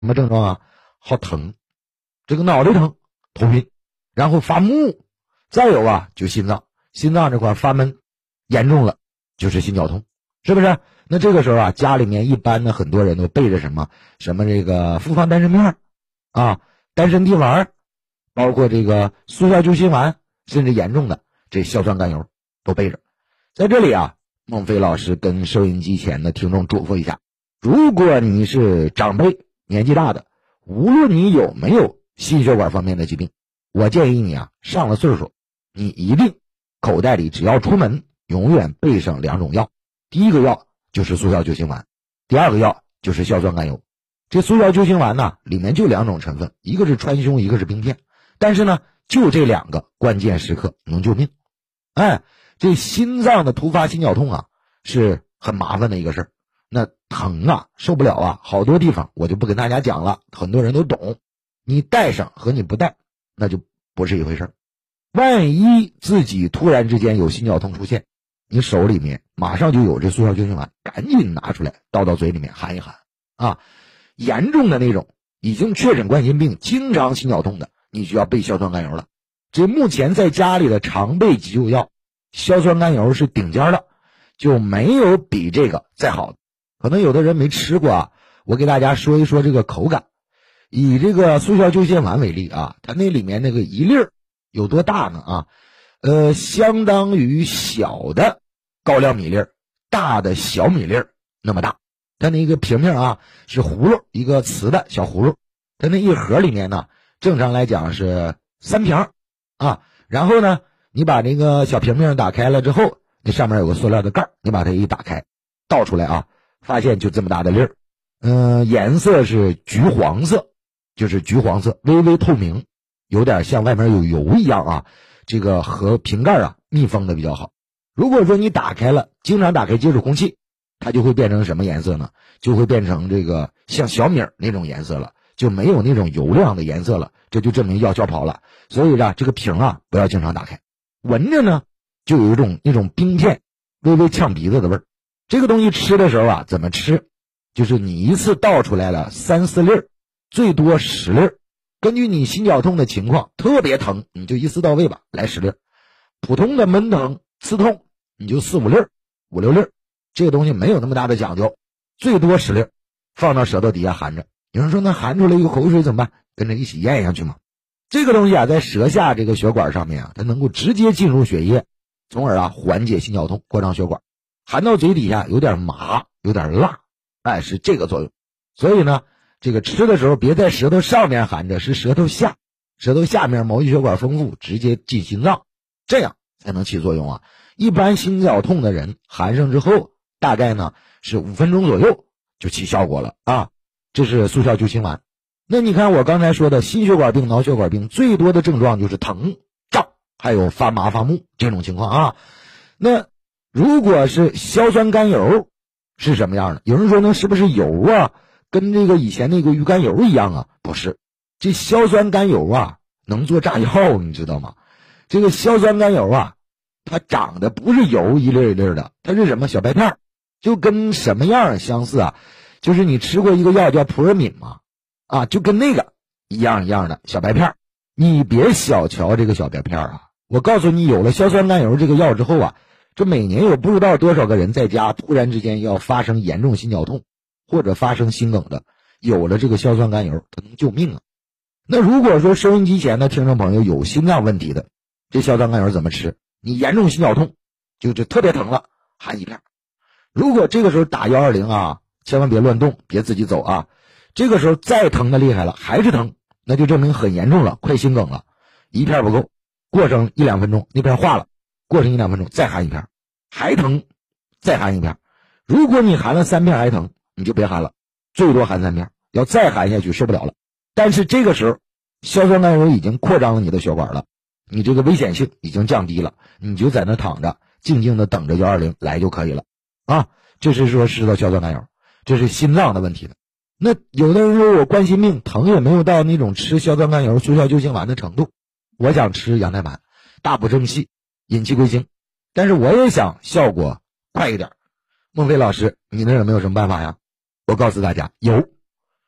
什么症状啊？好疼，这个脑袋疼，头晕，然后发木，再有啊就心脏这块发闷，严重了就是心绞痛，是不是？那这个时候啊，家里面一般的很多人都备着什么这个复方丹参片啊，丹参地丸，包括这个速效救心丸，甚至严重的这硝酸甘油都备着。在这里啊，孟非老师跟收音机前的听众嘱咐一下，如果你是长辈年纪大的，无论你有没有心血管方面的疾病，我建议你啊，上了岁数，你一定口袋里只要出门永远备上2种药。第一个药就是速效救心丸，第二个药就是硝酸甘油。这速效救心丸呢，里面就2种成分，一个是川芎，一个是冰片，但是呢就这2个关键时刻能救命。这心脏的突发心绞痛啊是很麻烦的一个事儿，那疼啊受不了啊，好多地方我就不跟大家讲了，很多人都懂，你带上和你不带那就不是一回事儿。万一自己突然之间有心绞痛出现，你手里面马上就有这速效救心丸，赶紧拿出来倒到嘴里面含一含啊。严重的那种已经确诊冠心病经常心绞痛的，你就要备硝酸甘油了。这目前在家里的常备急救药，硝酸甘油是顶尖的，就没有比这个再好的。可能有的人没吃过啊，我给大家说一说这个口感。以这个速效救心丸为例啊，它那里面那个一粒儿有多大呢啊？相当于小的高粱米粒儿，大的小米粒儿那么大。它那个瓶瓶啊是葫芦，一个瓷的小葫芦。它那一盒里面呢，正常来讲是3瓶啊。然后呢，你把这个小瓶瓶打开了之后，那上面有个塑料的盖，你把它一打开，倒出来啊，发现就这么大的粒儿。颜色是橘黄色，就是橘黄色，微微透明，有点像外面有油一样啊。这个和瓶盖啊密封的比较好。如果说你打开了，经常打开接触空气，它就会变成什么颜色呢？就会变成这个像小米那种颜色了，就没有那种油亮的颜色了，这就证明药效跑了。所以呢，这个瓶啊不要经常打开。闻着呢就有那种冰片微微呛鼻子的味儿。这个东西吃的时候啊，怎么吃？就是你一次倒出来了3、4粒，最多10粒。根据你心绞痛的情况，特别疼你就一次到位吧，来10粒。普通的闷疼刺痛你就4、5粒、5、6粒。这个东西没有那么大的讲究，最多10粒，放到舌头底下含着。有人说那含出来一个口水怎么办？跟着一起咽下去嘛。这个东西啊，在舌下这个血管上面啊，它能够直接进入血液，从而啊缓解心绞痛，扩张血管。含到嘴底下有点麻，有点辣，是这个作用。所以呢，这个吃的时候别在舌头上面含着，是舌头下面毛细血管丰富，直接进心脏，这样才能起作用啊。一般心绞痛的人含上之后，大概呢是5分钟左右就起效果了啊。这是速效救心丸。那你看我刚才说的心血管病、脑血管病最多的症状就是疼、胀，还有发麻发木这种情况啊。那如果是硝酸甘油是什么样的？有人说那是不是油啊？跟这个以前那个鱼肝油一样啊？不是，这硝酸甘油啊能做炸药，你知道吗？这个硝酸甘油啊，它长得不是油一粒一粒的，它是什么？小白片，就跟什么样相似啊？就是你吃过一个药叫普尔敏吗？啊，就跟那个一样的小白片。你别小瞧这个小白片啊！我告诉你，有了硝酸甘油这个药之后啊，这每年有不知道多少个人在家突然之间要发生严重心绞痛或者发生心梗的，有了这个硝酸甘油它能救命啊。那如果说收音机前的听众朋友有心脏问题的，这硝酸甘油怎么吃？你严重心绞痛就特别疼了，含1片。如果这个时候打120啊，千万别乱动，别自己走啊。这个时候再疼的厉害了还是疼，那就证明很严重了，快心梗了。1片不够，过上1、2分钟那片化了，过上1、2分钟再含1片，还疼再含1片。如果你含了3片还疼，你就别含了，最多含3片，要再含下去受不了了。但是这个时候硝酸甘油已经扩张了你的血管了，你这个危险性已经降低了，你就在那躺着静静的等着120来就可以了啊。这是说吃到硝酸甘油，这是心脏的问题的。那有的人说我冠心病疼也没有到那种吃硝酸甘油速效救心丸的程度，我想吃羊胎盘大补正气引气归经，但是我也想效果快一点。孟非老师你那有没有什么办法呀？我告诉大家有，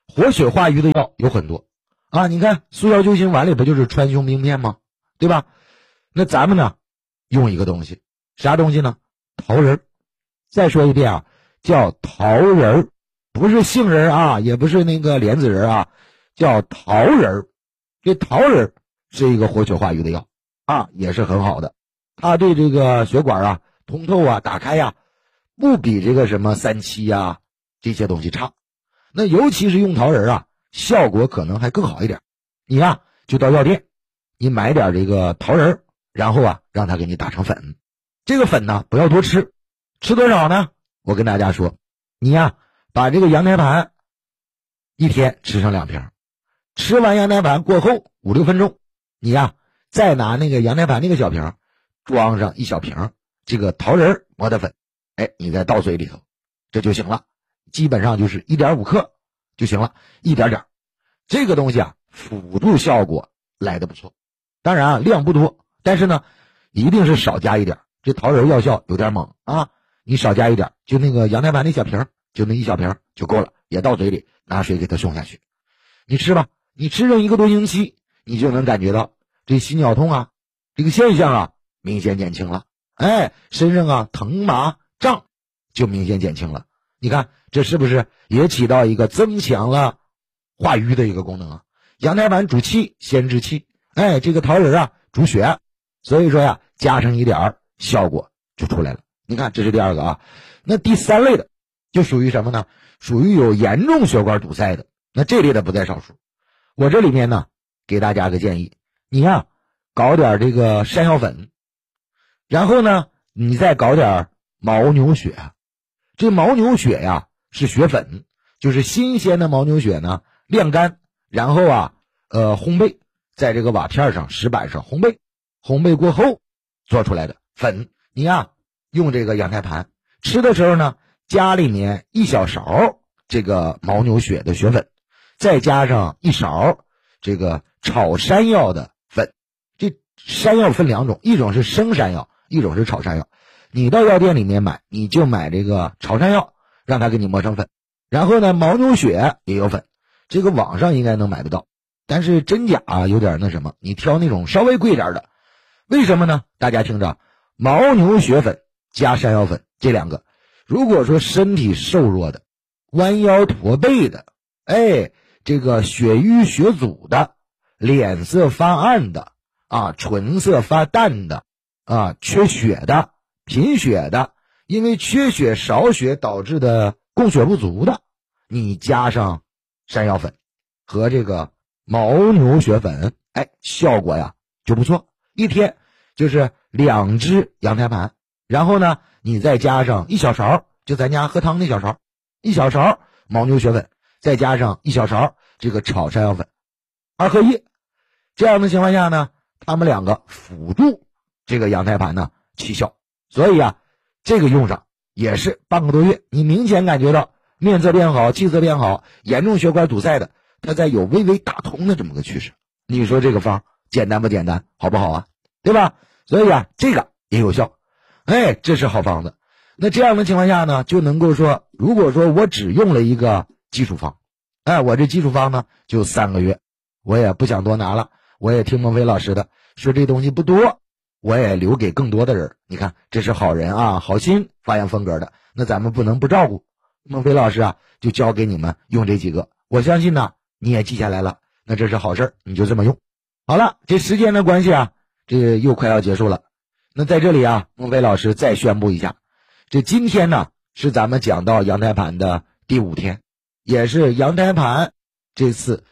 活血化瘀的药有很多啊，你看速效救心丸里不就是川芎冰片吗？对吧？那咱们呢用一个东西，啥东西呢？桃仁。再说一遍啊，叫桃仁，不是杏仁啊，也不是那个莲子仁啊，叫桃仁。这桃仁是一个活血化瘀的药啊，也是很好的。它对这个血管啊通透啊打开呀，不比这个什么3七啊这些东西差。那尤其是用桃仁啊，效果可能还更好一点。你呀就到药店，你买点这个桃仁，然后啊让它给你打成粉。这个粉呢不要多吃，吃多少呢？我跟大家说，你呀把这个羊胎盘一天吃上2瓶，吃完羊胎盘过后5-6分钟，你呀再拿那个羊胎盘那个小瓶装上1小瓶这个桃仁磨的粉，你再倒水里头，这就行了。基本上就是1.5克就行了，一点点。这个东西啊辅助效果来的不错，当然啊量不多，但是呢一定是少加一点。这桃仁药效有点猛啊，你少加一点，就那个羊胎盘那小瓶，就那1小瓶就够了，也倒嘴里拿水给它送下去。你吃吧，你吃上1个多星期，你就能感觉到这心绞痛啊这个现象啊明显减轻了，身上啊疼麻胀就明显减轻了。你看这是不是也起到一个增强了化瘀的一个功能啊？羊胎盘主气先治气，这个桃仁啊主血，所以说呀加上一点效果就出来了。你看这是第2个啊。那第3类的就属于什么呢？属于有严重血管堵塞的，那这类的不在少数。我这里面呢给大家个建议，你呀搞点这个山药粉，然后呢你再搞点牦牛血。这牦牛血呀是血粉，就是新鲜的牦牛血呢晾干，然后啊烘焙，在这个瓦片上石板上烘焙过后做出来的粉。你呀用这个羊胎盘吃的时候呢，加里面1小勺这个牦牛血的血粉，再加上1勺这个炒山药的粉。这山药分2种，一种是生山药，一种是炒山药。你到药店里面买，你就买这个炒山药，让它给你磨成粉。然后呢牦牛血也有粉，这个网上应该能买得到，但是真假啊有点那什么，你挑那种稍微贵点的。为什么呢？大家听着，牦牛血粉加山药粉这2个，如果说身体瘦弱的、弯腰驼背的，这个血瘀血阻的、脸色发暗的啊、唇色发淡的啊、缺血的、贫血的，因为缺血少血导致的供血不足的，你加上山药粉和这个牦牛血粉，效果呀就不错。一天就是2只羊胎盘，然后呢你再加上1小勺，就咱家喝汤那小勺，1小勺牦牛血粉，再加上1小勺这个炒山药粉，2合1。这样的情况下呢，他们2个辅助这个羊胎盘呢起效。所以啊这个用上也是半个多月，你明显感觉到面色变好，气色变好，严重血管堵塞的它在有微微打通的这么个趋势。你说这个方简单不简单，好不好啊？对吧？所以啊这个也有效，这是好方子。那这样的情况下呢，就能够说，如果说我只用了一个基础方，我这基础方呢就3个月，我也不想多拿了，我也听孟非老师的，说这东西不多，我也留给更多的人。你看这是好人啊，好心发扬风格的，那咱们不能不照顾。孟非老师啊就教给你们用这几个，我相信呢你也记下来了，那这是好事，你就这么用。好了，这时间的关系啊，这又快要结束了。那在这里啊，孟非老师再宣布一下，这今天呢是咱们讲到羊胎盘的第5天，也是羊胎盘这次